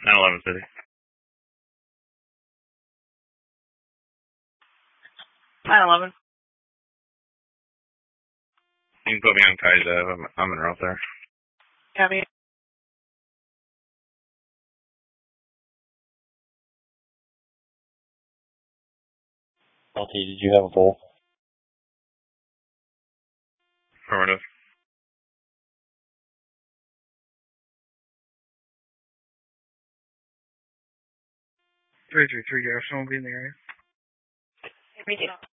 911 City. 911. You can put me on Kaiser. I'm in route there. Copy. LT, did you have a poll? Affirmative. 333, someone be in the area.